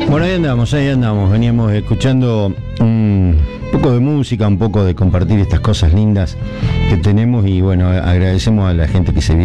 Bueno, ahí andamos, veníamos escuchando un poco de música, un poco de compartir estas cosas lindas que tenemos y bueno, agradecemos a la gente que se viene